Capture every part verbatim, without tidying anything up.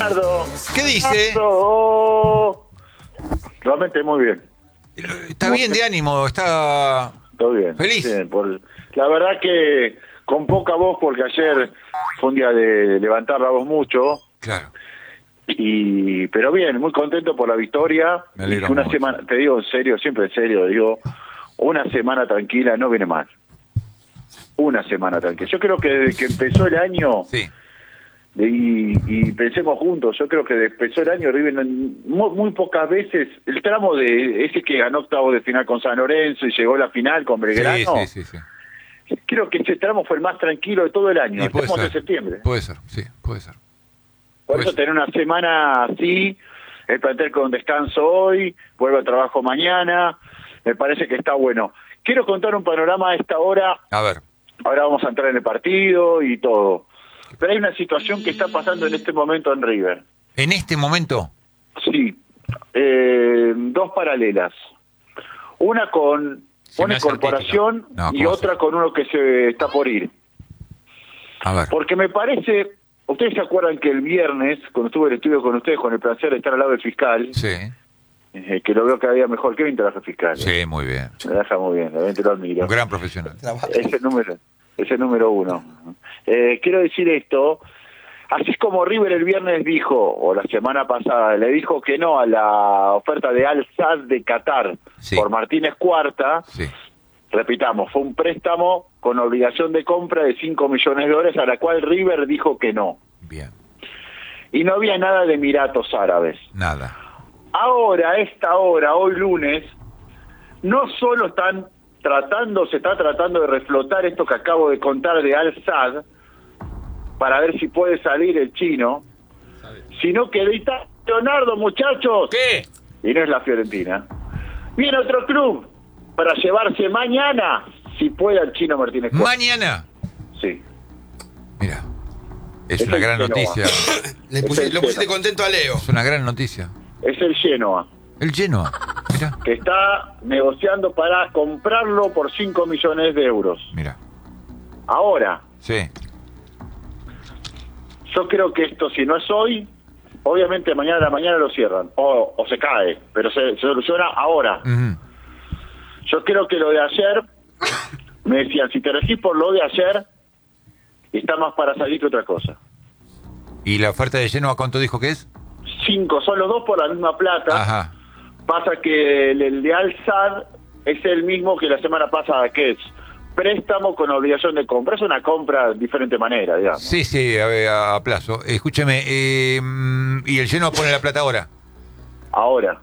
Leonardo. ¿Qué dice? Leonardo. Realmente muy bien. Está bien de ánimo, está Todo bien. feliz. Bien, por, la verdad que con poca voz, porque ayer fue un día de levantar la voz mucho. Claro. Y pero bien, muy contento por la victoria. Me alegro Y una mucho. semana, te digo en serio, siempre en serio, digo, una semana tranquila no viene mal. Una semana tranquila. Yo creo que desde que empezó el año, Sí. y, y pensemos juntos, yo creo que desde que empezó el año, River muy, muy pocas veces, el tramo de ese que ganó octavo de final con San Lorenzo y llegó a la final con Belgrano, Sí, sí, sí, sí. creo que ese tramo fue el más tranquilo de todo el año. Y puede Estamos ser. en septiembre. Puede ser, sí, puede ser. Por Puede eso ser. tener una semana así, el plantel con descanso hoy, vuelvo a trabajo mañana, me parece que está bueno. Quiero contar un panorama a esta hora, A ver. ahora vamos a entrar en el partido y todo. Pero hay una situación que está pasando en este momento en River. En este momento, Sí, eh, dos paralelas. Una con Se una me hace incorporación No, y ¿cómo otra se- con uno que se está por ir. a ver. Porque me parece, ustedes se acuerdan que el viernes, cuando estuve en el estudio con ustedes, con el placer de estar al lado del fiscal, Sí, eh, que lo veo cada día mejor, Kevin trabaja fiscal. ¿eh? sí, muy bien. Trabaja muy bien, realmente lo admiro. Un gran profesional. Es el número, es el número uno. Eh, quiero decir esto, así como River el viernes dijo, o la semana pasada, le dijo que no a la oferta de Al Sadd de Qatar Sí. por Martínez Cuarta, Sí. repitamos, fue un préstamo con obligación de compra de cinco millones de dólares a la cual River dijo que no. Bien. Y no había nada de Emiratos Árabes. Nada. Ahora, a esta hora, hoy lunes, no solo están tratando, se está tratando de reflotar esto que acabo de contar de Al Sadd, para ver si puede salir el chino, sino que ahorita, Leonardo, muchachos, ¿Qué? y no es la Fiorentina, viene otro club para llevarse mañana, si puede, al chino Martínez Cuarta. Mañana. Sí. Mira. Es Es una el gran Genoa. noticia. Le Es puse- el lo pusiste Genoa. contento a Leo. Es una gran noticia. Es el Genoa, El Genoa. Mira. que está negociando para comprarlo por cinco millones de euros. Mira. Ahora, Sí. yo creo que esto, si no es hoy, obviamente mañana a la mañana lo cierran, o, o se cae, pero se, se soluciona ahora. Ujú. Yo creo que lo de ayer, me decían, si te regís por lo de ayer, está más para salir que otra cosa. ¿Y la oferta de Genoa cuánto dijo que es? Cinco, son los dos por la misma plata. Ajá. Pasa que el, el de Al Sadd es el mismo que la semana pasada, que es préstamo con obligación de compra. Es una compra de diferente manera, digamos. Sí, sí, a, a plazo. Escúcheme, eh, mm, ¿y el Genoa pone la plata ahora? Ahora,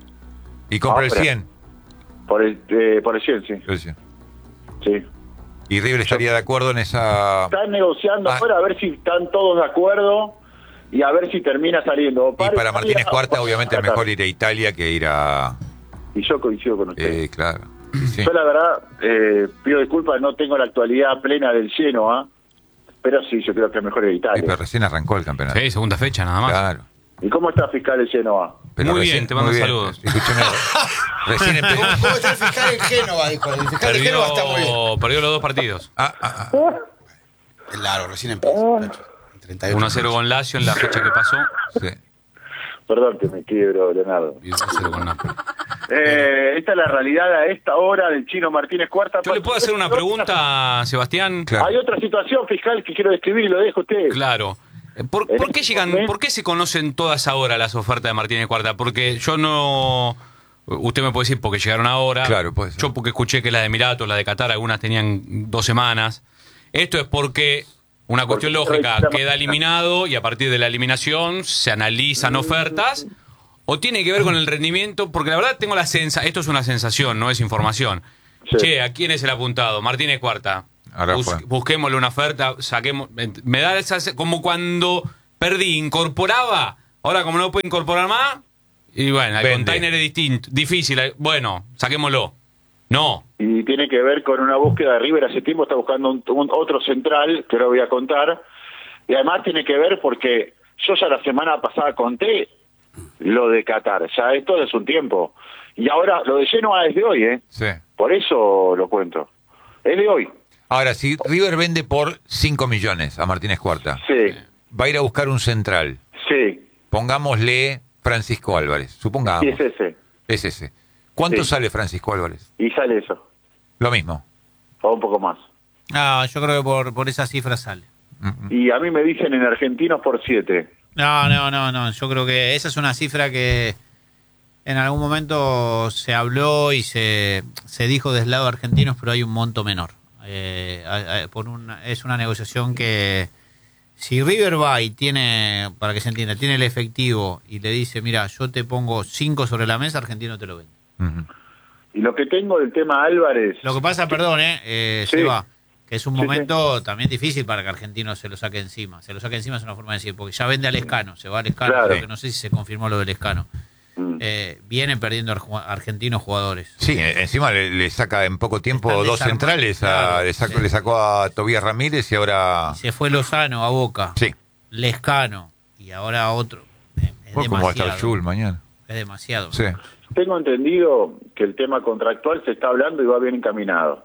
¿Y compra el Ahora. cien? por el, eh, por el cien, sí. El cien. sí. ¿Y River estaría de acuerdo en esa...? Están negociando Ah. ahora a ver si están todos de acuerdo y a ver si termina saliendo. O Y para Italia, Martínez Cuarta, o obviamente es Qatar. mejor ir a Italia que ir a... Y yo coincido con usted. Eh, claro. Sí. Yo la verdad, eh, pido disculpas, no tengo la actualidad plena del Genoa, pero sí, yo creo que es mejor ir a Sí, Italia. pero recién arrancó el campeonato. Sí, segunda fecha nada más. Claro. ¿Y cómo está fiscal el Genoa? Pero Muy recién- bien, te mando muy bien. saludos. Escúcheme, recién empezó... ¿Cómo, cómo está el fiscal en Génova? Dijo. El fiscal de Perdió, Génova está muy bien. perdió los dos partidos. Ah, ah, ah. Claro, recién empezó. Nacho. treinta y ocho. uno a cero con Lazio en la fecha que pasó Sí. Perdón que me quiebro, Leonardo. y dos a cero con Napoli. Eh, esta es la realidad a esta hora del chino Martínez Cuarta. ¿Yo le puedo hacer una pregunta, Sebastián? Claro. Hay otra situación fiscal que quiero describir y lo dejo a usted. Claro. ¿Por, por qué llegan, por qué se conocen todas ahora las ofertas de Martínez Cuarta? Porque yo no... Usted me puede decir porque llegaron ahora. Claro, puede ser. Yo porque escuché que la de Emiratos, la de Qatar, algunas tenían dos semanas. Esto es porque una cuestión Porque lógica, queda eliminado y a partir de la eliminación se analizan ofertas. ¿O tiene que ver con el rendimiento? Porque la verdad tengo la sensación, esto es una sensación, no es información. Sí. Che, ¿a quién es el apuntado? Martínez Cuarta. Ahora Bus- fue. busquémosle una oferta, saquemos... Me da esa... se- como cuando perdí, incorporaba, ahora como no puedo incorporar más, y bueno, el Vende. container es distinto, difícil, eh, bueno, saquémoslo. No, Y tiene que ver con una búsqueda de River. Hace tiempo está buscando un, un- otro central, que lo voy a contar. Y además tiene que ver porque yo ya la semana pasada conté lo de Qatar. Ya esto es un tiempo. Y ahora lo de Genoa es de hoy, ¿eh? Sí. Por eso lo cuento. Es de hoy. Ahora, si River vende por cinco millones a Martínez Cuarta, Sí, va a ir a buscar un central. sí. pongámosle Francisco Álvarez, supongamos. Y es ese. Es ese. ¿Cuánto Sí. sale Francisco Álvarez? Y sale eso. Lo mismo. O un poco más. No, yo creo que por, por esa cifra sale. Mm, mm. Y a mí me dicen en argentinos por siete. No, no, no, no. Yo creo que esa es una cifra que en algún momento se habló y se, se dijo del lado de argentinos, pero hay un monto menor. Eh, a- a- por una, es una negociación que si River va y tiene, para que se entienda, tiene el efectivo y le dice, mira, yo te pongo cinco sobre la mesa, Argentino te lo vende. Ujú. Y lo que tengo del tema Álvarez... Lo que pasa, perdón, eh, eh Sí. Seba, que es un Sí, momento también difícil para que Argentino se lo saque encima. Se lo saque encima es una forma de decir, porque ya vende al Escano, se va al Escano, Claro. porque no sé si se confirmó lo del Escano. Mm. Eh, vienen perdiendo arju- argentinos jugadores. Sí, eh, encima le, le saca en poco tiempo Están dos desarmando, centrales. A, claro, le, sacó, sí. le sacó a Tobías Ramírez y ahora... Se fue Lozano a Boca, Sí. Lescano y ahora otro. Eh, Es Pues como va a estar demasiado. Jul mañana. Es demasiado. Sí. Tengo entendido que el tema contractual se está hablando y va bien encaminado.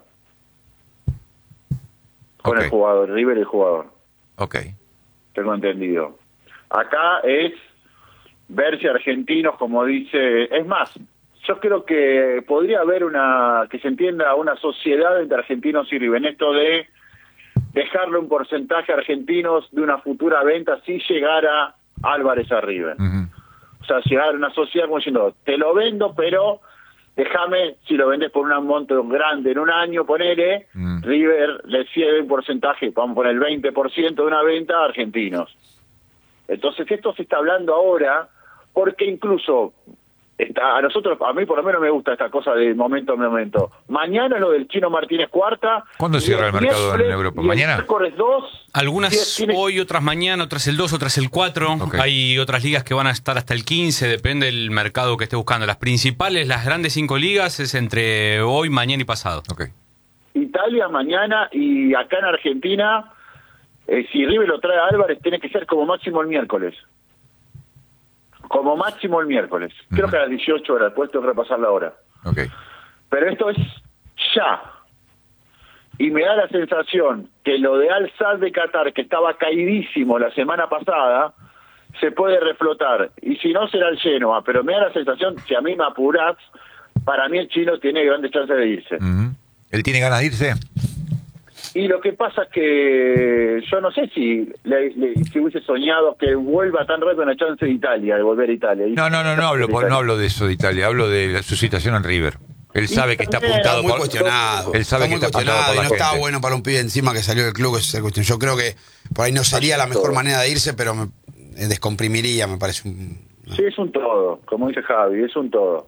Con Ok. el jugador, River y el jugador. Ok. Tengo entendido. Acá es ver si argentinos, como dice... Es más, yo creo que podría haber una... que se entienda una sociedad entre argentinos y River, en esto de dejarle un porcentaje a argentinos de una futura venta si llegara Álvarez a River. Ujú. O sea, llegar a una sociedad como diciendo, te lo vendo, pero déjame, si lo vendes por un monto grande en un año, ponele, Mm. River le cede un porcentaje, vamos a poner el veinte por ciento de una venta a argentinos. Entonces esto se está hablando ahora, porque incluso está, a nosotros, a mí por lo menos me gusta esta cosa de momento a momento. Mañana es lo del Chino Martínez Cuarta. ¿Cuándo y cierra el mercado en miércoles Europa? y el ¿Mañana? miércoles dos. Algunas tiene- hoy, otras mañana, otras el dos, otras el cuatro. Ok. Hay otras ligas que van a estar hasta el quince, depende del mercado que esté buscando. Las principales, las grandes cinco ligas, es entre hoy, mañana y pasado. Ok. Italia mañana y acá en Argentina, eh, si River lo trae a Álvarez, tiene que ser como máximo el miércoles. Como máximo el miércoles. Creo Ujú. que a las dieciocho horas, después tengo que repasar la hora. Ok. Pero esto es ya. Y me da la sensación que lo de Al Sadd de Qatar, que estaba caidísimo la semana pasada, se puede reflotar. Y si no, será el Genoa. Pero me da la sensación, si a mí me apurás, para mí el chino tiene grandes chances de irse. Ujú. ¿Él tiene ganas de irse? Y lo que pasa es que yo no sé si le, le- si hubiese soñado que vuelva tan rápido una chance de Italia, de volver a Italia. Y- No, no, no, no hablo, por- no hablo de eso de Italia, hablo de la- su situación en River. Él sabe que está también apuntado Está muy por... cuestionado. Él sabe está muy que está apuntado cuestionado por y la no está gente. bueno para un pibe encima que salió del club. Esa es la cuestión. Yo creo que por ahí no sería la mejor manera de irse, pero me eh, descomprimiría, me parece. Un, Sí, es un todo, como dice Javi, es un todo.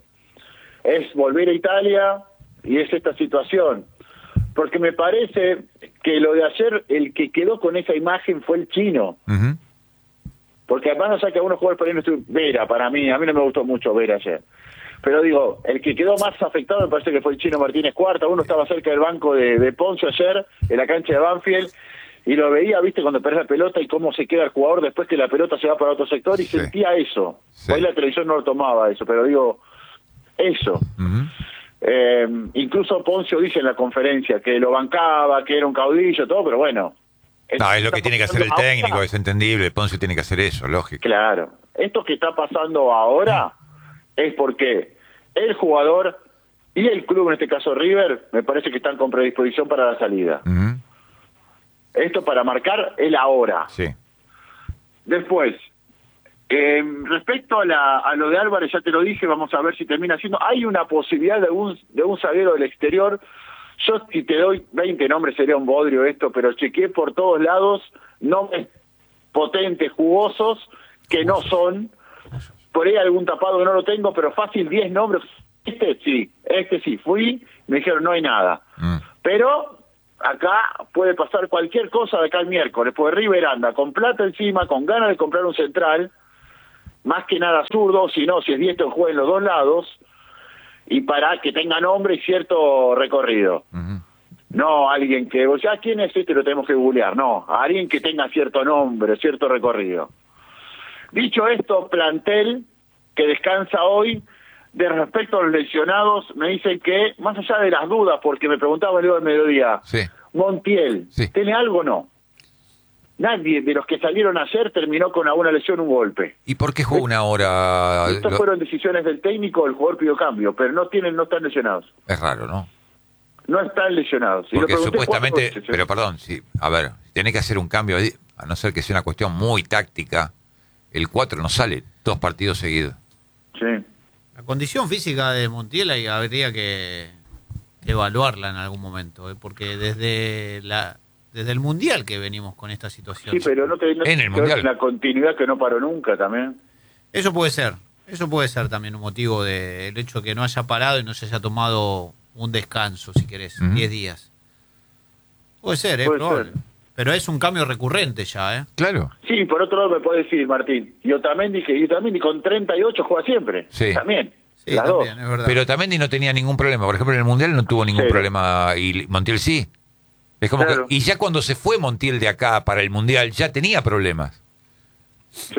Es volver a Italia y es esta situación. Porque me parece que lo de ayer, el que quedó con esa imagen fue el chino. Ujú. Porque además no sé que algunos jugadores por ahí no estuvo... Vera, para mí, a mí no me gustó mucho Vera ayer. Pero digo, el que quedó más afectado me parece que fue el Chino Martínez Cuarta. Uno estaba cerca del banco de, de Ponce ayer, en la cancha de Banfield, y lo veía, viste, cuando perdés la pelota y cómo se queda el jugador después que la pelota se va para otro sector, y Sí. sentía eso. Sí. Hoy la televisión no lo tomaba eso, pero digo, eso. Ujú. Eh, incluso Poncio dice en la conferencia que lo bancaba, que era un caudillo, todo, pero bueno. No, es lo que tiene que hacer el Ahora- técnico, es entendible. Ponce tiene que hacer eso, lógico. Claro. Esto que está pasando ahora es porque el jugador y el club, en este caso River, me parece que están con predisposición para la salida. Ujú. Esto para marcar el ahora. Sí. Después, eh, respecto a, la, a lo de Álvarez, ya te lo dije, vamos a ver si termina siendo. Hay una posibilidad de un, de un zaguero del exterior. Yo, si te doy veinte nombres, sería un bodrio esto, pero chequeé por todos lados nombres potentes, jugosos, que no son. Por ahí algún tapado que no lo tengo, pero fácil diez nombres. Este sí, este sí. Fui, me dijeron no hay nada. Mm. Pero acá puede pasar cualquier cosa de acá al miércoles, porque River anda con plata encima, con ganas de comprar un central, más que nada zurdo, si no, si es diestro juega en los dos lados, y para que tenga nombre y cierto recorrido. Ujú. No alguien que, o sea, ¿quién es este? Lo tenemos que googlear, no, alguien que tenga cierto nombre, cierto recorrido. Dicho esto, plantel que descansa hoy, de respecto a los lesionados, me dicen que, más allá de las dudas, porque me preguntaba luego del mediodía, Sí. Montiel, Sí. ¿tiene algo o no? Nadie de los que salieron ayer terminó con alguna lesión o un golpe. ¿Y por qué jugó una hora? Estas Lo- fueron decisiones del técnico, el jugador pidió cambio, pero no tienen, no están lesionados. Es raro, ¿no? No están lesionados. Y lo Porque pregunté supuestamente, cuatro veces, ¿eh? pero perdón, si, a ver, si tenés que hacer un cambio, ahí, a no ser que sea una cuestión muy táctica, el cuatro no sale dos partidos seguidos. Sí. La condición física de Montiel ahí habría que evaluarla en algún momento, ¿eh? Porque desde la desde el Mundial que venimos con esta situación. Sí, pero no te no En el te- Mundial. la continuidad que no paró nunca también. Eso puede ser, eso puede ser también un motivo del hecho de que no haya parado y no se haya tomado un descanso, si querés, Ujú. diez días. Puede ser, ¿eh? Puede Probable. ser. Pero es un cambio recurrente ya, ¿eh? Claro. Sí, por otro lado me puede decir, Martín, y Otamendi, que Otamendi con treinta y ocho juega siempre. Sí. También. Sí, las también, dos. es verdad. Pero Tamendi no tenía ningún problema. Por ejemplo, en el Mundial no tuvo ningún Sí. problema y Montiel sí. Es como Claro. que, y ya cuando se fue Montiel de acá para el Mundial ya tenía problemas. Sí.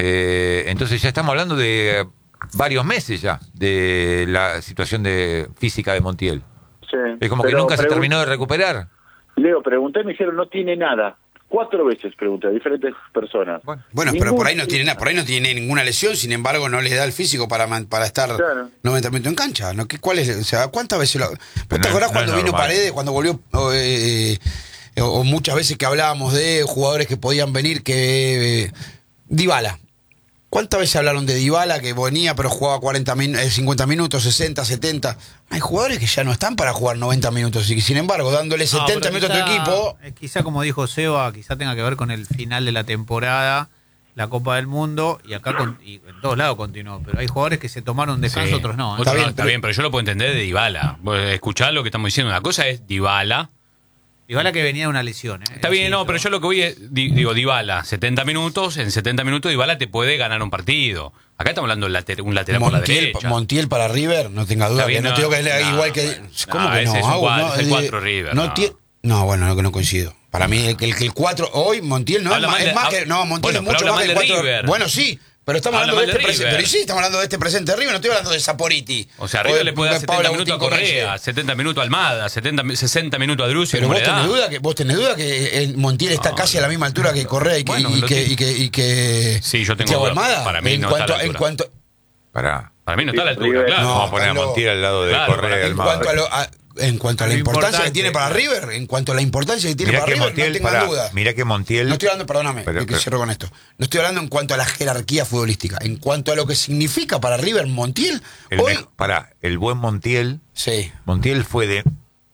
Eh, entonces ya estamos hablando de varios meses ya de la situación de física de Montiel. Sí. Es como que Pero nunca se pregun- terminó de recuperar. Leo, pregunté, me dijeron no tiene nada. Cuatro veces pregunté a diferentes personas. Bueno. Bueno, pero Ningún- por ahí no tiene nada, por ahí no tiene ninguna lesión, sin embargo no le da el físico para man- para estar Claro. noventa minutos en cancha. ¿No? ¿Qué, ¿Cuál es? O sea, ¿cuántas veces lo... ¿Vos Pero te no- acordás no es cuando vino normal. Paredes, cuando volvió o, eh, o, o muchas veces que hablábamos de jugadores que podían venir que eh, Dybala. ¿Cuántas veces hablaron de Dybala que venía pero jugaba cuarenta min- eh, cincuenta minutos, sesenta, setenta? Hay jugadores que ya no están para jugar noventa minutos y que sin embargo dándole No, setenta pero minutos a tu quizá- equipo... eh, Quizá como dijo Seba, quizá tenga que ver con el final de la temporada, la Copa del Mundo, y acá con- y en todos lados continuó. Pero hay jugadores que se tomaron un descanso, Sí. otros no. ¿eh? Otros Está no, bien, está pero- bien, pero yo lo puedo entender de Dybala. Vos escuchá lo que estamos diciendo. Una cosa es Dybala. Dybala que venía de una lesión. ¿eh? Está bien, Sí, no, pero yo lo que voy es, di- digo, Dybala, setenta minutos, en setenta minutos Dybala te puede ganar un partido. Acá estamos hablando de later- un lateral por la Montiel, derecha. Montiel para River, no tenga duda. Está bien, que no, no, te digo que le- no, igual que. bueno. ¿Cómo No, que no? ese es un Agus, cuatro, no, es el Eh, cuatro River, No, no. tie- no, bueno, no, que no coincido. Para mí, el, el, el cuatro, hoy Montiel no Habla es más, mal de- es más hab- que. No, Montiel bueno, es pero mucho habla más que el mal de cuatro. River. Bueno, sí. Pero estamos Habla hablando de mal este de presente. River. Pero sí, estamos hablando de este presente de River, no estoy hablando de Saporiti. O sea, River de- le puede dar de Pablo setenta minutos a Agustín Correa, Correa. setenta minutos a Almada, setenta, sesenta minutos a Drussi. Pero ¿cómo vos le da? tenés duda que vos tenés duda que el Montiel está No, casi a la misma altura que Correa y que, Bueno, y lo que, tiene. y que, y que Sí, yo tengo Thiago duda. Almada. Para mí en no está a cuanto, la en altura. cuanto Pará. Para mí no está a la altura, River- claro. No, Vamos a poner a Carlos. Montiel al lado de Claro, Correa y para- En Almada. cuanto a, lo, a- en cuanto a la Lo importancia que importante, tiene para claro. River, en cuanto a la importancia que tiene Mirá para que River, Montiel, no tengan pará, duda. mirá que Montiel. No estoy hablando, perdóname, Pero- que pero- cierro con esto. No estoy hablando en cuanto a la jerarquía futbolística. En cuanto a lo que significa para River Montiel, el hoy. me- pará, el buen Montiel. Sí. Montiel fue de,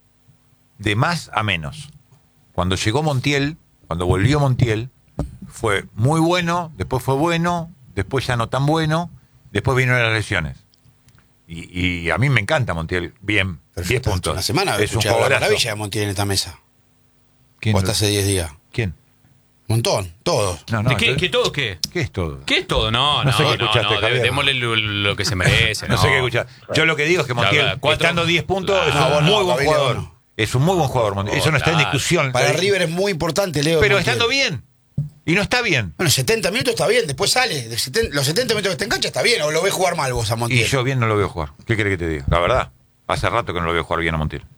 de más a menos. Cuando llegó Montiel, cuando volvió Montiel, fue muy bueno, después fue bueno, después ya no tan bueno, después vinieron las lesiones. Y, y a mí me encanta Montiel, bien, diez Perfecto. puntos. Una semana es un escuché la jugadorazo. maravilla de Montiel en esta mesa. ¿Quién? O hasta hace diez días. ¿Quién? Montón, todos. No, no, ¿De qué, entonces- ¿Qué todo qué? ¿Qué es todo? ¿Qué es todo? No, No no, sé no, qué escuchaste, no, Javier. démosle lo, lo que se merece. No, No, sé qué escuchar. Yo lo que digo es que Montiel, Claro, cuatro- estando diez puntos, es Claro. un No, muy no, buen Gabriel, jugador. no. Es un muy buen jugador, Montiel. Eso no está en Claro. discusión. Para Eh, River es muy importante, Leo. Pero Montiel. estando bien. Y no está bien. Bueno, setenta minutos está bien, después sale. De setenta los setenta minutos que está en cancha está bien, o lo ves jugar mal vos a Y Montiel. yo bien no lo veo jugar. ¿Qué querés que te diga? La verdad, hace rato que no lo veo jugar bien a Montiel.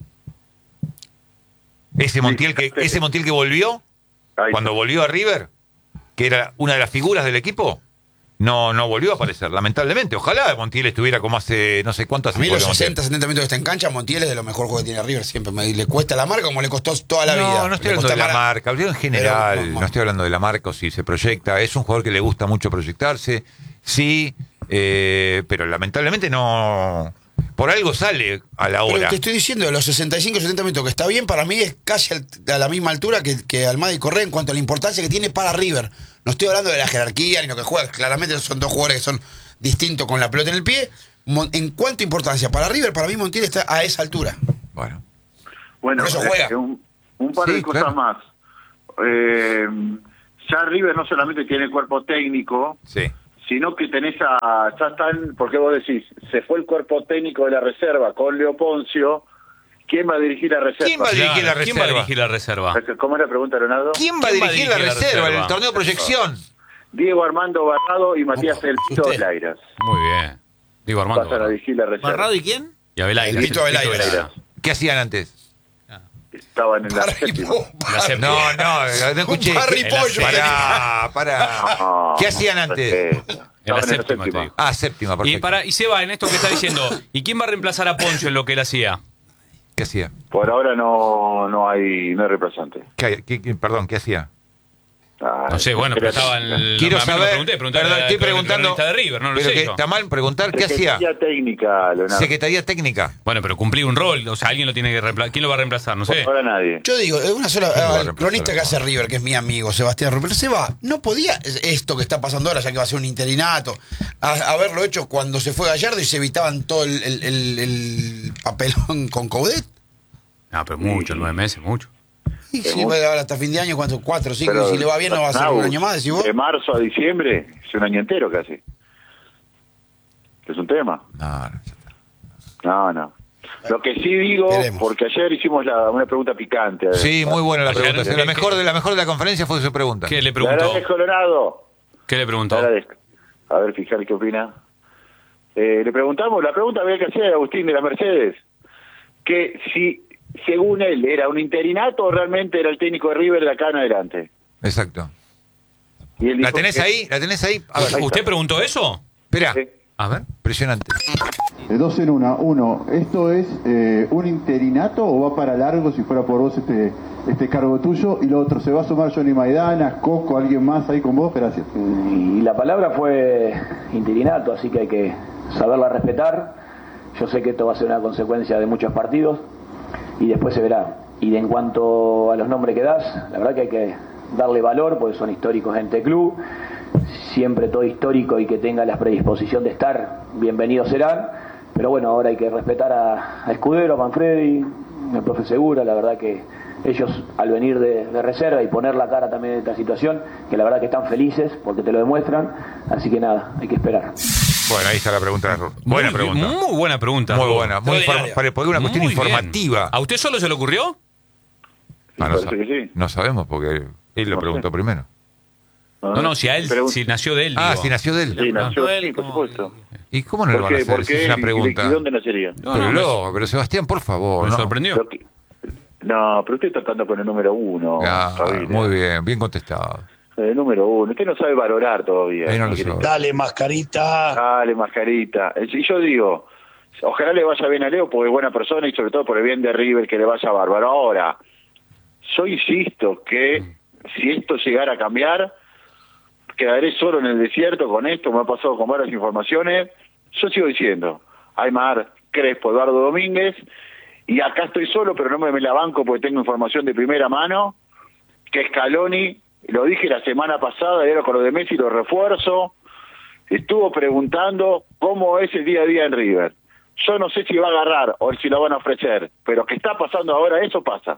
Ese Montiel que, ese Montiel que volvió, Ahí cuando volvió a River, que era una de las figuras del equipo, no, no volvió a aparecer, lamentablemente. Ojalá Montiel estuviera como hace, no sé cuánto hace. A mí los volvió Montiel. sesenta, setenta minutos que está en cancha, Montiel es de lo mejor juego que tiene River siempre. Me, le cuesta la marca como le costó toda la vida. No, no estoy Le hablando de cuesta la mar- marca, hablo en general, Pero, no, no estoy hablando de la marca o si se proyecta. Es un jugador que le gusta mucho proyectarse, sí, eh, pero lamentablemente no. Por algo sale a la Pero hora. te estoy diciendo, de los sesenta y cinco, setenta minutos que está bien, para mí es casi al- a la misma altura que, que Almada y Correa en cuanto a la importancia que tiene para River. No estoy hablando de la jerarquía ni lo que juega. Claramente son dos jugadores que son distintos con la pelota en el pie. Mon- En cuanto a importancia para River, para mí Montiel está a esa altura. Bueno, Bueno, Por eso juega. eh, un, un par Sí, de cosas claro. más. Eh, ya River no solamente tiene cuerpo técnico, sí. sino que tenés a... Ya están, porque vos decís, se fue el cuerpo técnico de la reserva con Leo Poncio. ¿Quién va a dirigir la reserva? ¿Quién va a dirigir la ¿Quién va a reserva? dirigir la reserva? ¿Cómo es la pregunta, Leonardo? ¿Quién va a dirigir la reserva en el torneo de proyección? Diego Armando Barrado y Matías Opa, El Pito usted. Lairas. Muy bien. Digo Armando. Pasan a dirigir la reserva. ¿Barrado y quién? Y Abel Aira. El Pito Abel Aira. Lairas. ¿Qué hacían antes? estaban en la Parry séptima. Pumba. La séptima. No, no, no escuché. Un Parry ¿Qué- pollo. Pará, pará. No, ¿Qué hacían antes? perfecto. En la Estaban séptima, te digo. Ah, séptima, Y, perfecto. para, y se va en esto que está diciendo. ¿Y quién va a reemplazar a Poncho en lo que él hacía? ¿Qué hacía? Por ahora no, no hay no hay reemplazante. ¿Qué, qué- qué- perdón, ¿qué hacía? Ah, No sé, bueno, pero espérate. estaba en el. Quiero a mí no me saber. pregunté, pregunté Perdón, a la- estoy con el preguntando. cronista de River, no lo pero sé que yo. está mal preguntar qué hacía. Secretaría técnica, Leonardo. Secretaría técnica. Bueno, pero cumplí un rol. O sea, alguien lo tiene que reemplazar. ¿Quién lo va a reemplazar? No Por sé. ahora nadie. Yo digo, es una sola. ¿Quién lo va a El reemplazar? cronista que hace River, que es mi amigo, Sebastián Rupert, se va. No podía esto que está pasando ahora, ya que va a ser un interinato, a- haberlo hecho cuando se fue Gallardo y se evitaban todo el, el- el- el papelón con Coudet. Ah, pero mucho, nueve meses, mucho. Y si va a dar hasta fin de año, ¿cuánto? Cuatro, cinco, Pero, y si le va bien no va a ser Nau, un año más, decís vos. De marzo a diciembre es un año entero casi. Es un tema. No, no, ya está. No, no. Lo que sí digo, Esperemos. porque ayer hicimos la, una pregunta picante. Sí, muy buena la Ayer, pregunta. ¿qué- la, mejor qué- de, la mejor de la conferencia fue su pregunta. ¿Qué le Le preguntó? agradezco, Leonardo. ¿Qué le preguntó? Le agradezco. A ver, fijar qué opina. Eh, le preguntamos, la pregunta había que hacer a Agustín de la Mercedes, que si, según él, era un interinato o realmente era el técnico de River de acá en adelante. Exacto. Y él ¿La dijo tenés que- ahí? ¿La tenés ahí? A ver, Ahí ¿Usted está. preguntó eso? espera. Sí. A ver. Impresionante. De dos en una. Uno, ¿esto es eh, un interinato o va para largo si fuera por vos este este cargo tuyo? Y lo otro, ¿se va a sumar Johnny Maidana, Coco, alguien más ahí con vos? Gracias. Y la palabra fue interinato, así que hay que saberla respetar. Yo sé que esto va a ser una consecuencia de muchos partidos y después se verá. Y de en cuanto a los nombres que das, la verdad que hay que darle valor porque son históricos en este club. Siempre todo histórico y que tenga la predisposición de estar, bienvenidos serán. Pero bueno, ahora hay que respetar a, a Escudero, a Manfredi, al profe Segura. La verdad que ellos al venir de, de reserva y poner la cara también en esta situación, que la verdad que están felices porque te lo demuestran. Así que nada, hay que esperar. Bueno, ahí está la pregunta de Rur. Buena Muy, pregunta. Muy buena pregunta. Muy Rur. buena. Muy informa- para- porque una cuestión Muy bien. informativa. ¿A usted solo se le ocurrió? Ah, no, parece sa- que sí. no sabemos porque él lo No preguntó sé. primero. No, no, si a él, Pregun- si nació de él. Ah, digo. si nació de él. Sí, nació, él sí, por como- supuesto. ¿Y cómo no le ¿Por van a qué? hacer? ¿Por Si qué? es una ¿Y- pregunta. ¿Y dónde nacería? No, pero, no, no, pero Sebastián, por favor. Me no. sorprendió. Lo que- No, pero usted está tratando con el número uno. Ah, Gabriel. muy bien, bien contestado. El número uno. Usted no sabe valorar todavía. Ahí no lo Quiere- sabe. Dale, mascarita. Dale, mascarita. Eh, Y yo digo, ojalá le vaya bien a Leo porque es buena persona y sobre todo por el bien de River, que le vaya bárbaro. Ahora, yo insisto que si esto llegara a cambiar, quedaré solo en el desierto con esto, me ha pasado con varias informaciones. Yo sigo diciendo, Aymar, Crespo, Eduardo Domínguez, y acá estoy solo, pero no me, me la banco porque tengo información de primera mano, que Scaloni, lo dije la semana pasada, y ahora con lo de Messi lo refuerzo, estuvo preguntando cómo es el día a día en River. Yo no sé si va a agarrar o si lo van a ofrecer, pero que está pasando ahora, eso pasa.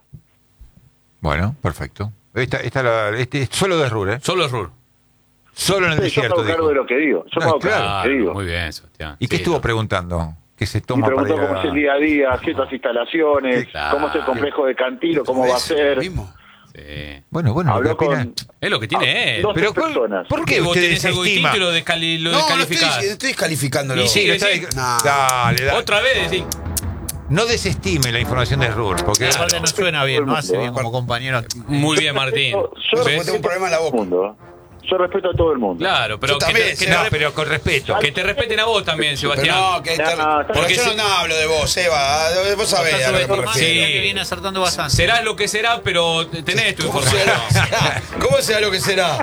Bueno, perfecto. Esta, esta la, este es solo de Rur, ¿eh? Solo es Rur. Solo en el Sí, yo me desierto. hago cargo dijo. de lo que digo. Yo me No, hago claro. cargo de lo que digo. Muy bien, Sebastián. ¿Y qué Sí, estuvo no. preguntando? ¿Qué se Y toma para preguntó ir cómo a- es el día a día, ciertas instalaciones, Sí, claro. cómo es el complejo de Cantilo, cómo va a ser. Mismo. Sí. Bueno, bueno, ¿qué Habló opina? con Es lo que tiene él. dos Pero ¿cuál- personas. ¿por qué vos usted tenés algo desestima? distinto y lo, descali lo No, no estoy, descalificás? estoy descalificándolo. Y sí, lo está- decís- No. Dale, dale. Otra vez decís, No desestime la información de Rur, porque Aparte no suena bien, no hace bien como compañero. muy bien, Martín. Yo, yo ¿Ves? Tengo un problema en la respeto a todo boca. el mundo. Yo respeto a todo el mundo. Claro, pero Yo que, también, te, que, sí, te no, re- pero con respeto. que te respeten a vos también, Pero Sebastián. no, que No, está- no, está porque bien. yo no hablo de vos, Eva. Vos sabés a lo que me Tomás, refiero. Sí. que viene acertando bastante. Será lo que será, pero tenés tu ¿Cómo información. será? ¿Cómo será lo que será?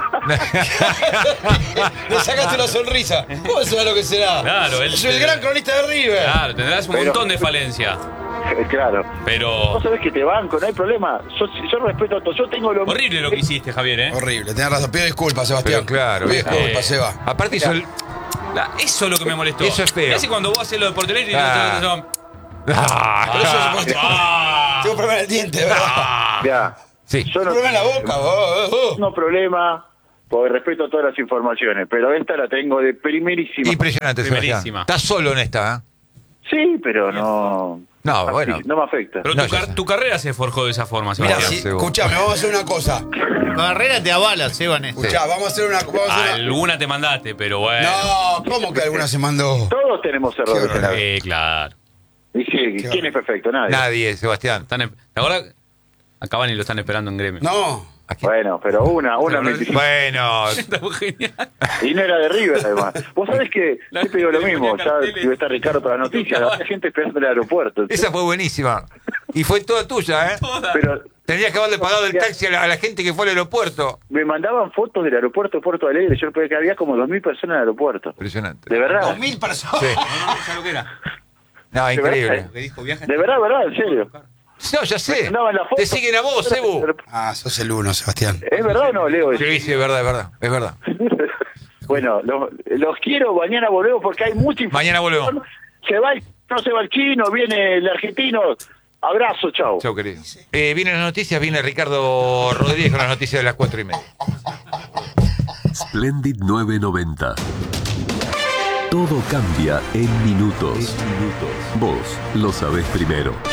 Le sacaste una sonrisa. ¿Cómo será lo que será? Claro, él- Soy el gran cronista de River. Claro, tendrás un Pero- montón de falencias. Claro. Pero Vos sabés que te banco, no hay problema. Yo, yo respeto a todo. Yo tengo lo horrible lo que hiciste, Javier, ¿eh? Horrible, tenés razón. Pido disculpas, Sebastián. Pero claro, Pido viejo. disculpas, Eh. Seba. Aparte hizo el... La- Eso es lo que me molestó. Eso es feo. Y así cuando vos haces lo de Portelero y Ah. no- Ah, Pero eso es porque- Ah. Tengo un problema en el diente, ¿verdad? Ah. Ya. sí. Yo Un no problema en la boca, vos. vos. tengo problema porque respeto todas las informaciones, pero esta la tengo de primerísima. Impresionante, Sebastián. Primerísima. Estás solo en esta, ¿eh? Sí, pero no. No, bueno. No me afecta. Pero No, tu, ya car- sé. tu carrera se forjó de esa forma, Mirá, Sebastián. si, seguro. escuchame, vamos a hacer una cosa. Carrera te avala, Seban. esto. Escuchá, vamos a hacer una. Vamos a hacer una... Alguna te mandaste, pero bueno. No, ¿cómo que alguna se mandó? Todos tenemos errores Qué en la vida. Sí, claro. Y sí, ¿quién es perfecto? Nadie. Nadie, Sebastián. Están en- ¿Te acordás? A Cavani lo están esperando en Gremio. No. Bueno, pero una, una me Bueno, Está muy genial. Y no era de River, además. Vos sabés que La siempre digo lo gente mismo. ponía Ya carteles. debe estar Ricardo para las noticias. La gente esperando en el aeropuerto. esa fue buenísima. Y fue toda tuya, ¿eh? Pero Tendrías que haberle pagado el taxi a la, a la gente que fue al aeropuerto. me mandaban fotos del aeropuerto de Puerto Alegre. Yo creo que había como dos mil personas en el aeropuerto. Impresionante. De verdad. Dos mil personas. Sí. No, no, ¿sabes lo que era? No, De increíble. verdad, Lo que dijo viaje. De verdad, verdad, en serio. No, ya sé. mandaban la foto. Te siguen a vos, Ebu. Ah, sos el uno, Sebastián. ¿Es verdad o no, Leo? Sí, sí, es verdad, es verdad. Es verdad. Bueno, los, los quiero. Mañana volvemos porque hay mucha información. Mañana volvemos. Se va el, no se va el chino, viene el argentino. Abrazo, chao. Chau, querido. Eh, vienen las noticias, viene Ricardo Rodríguez con las noticias de las cuatro y media. Splendid novecientos noventa. Todo cambia en minutos. Vos lo sabés primero.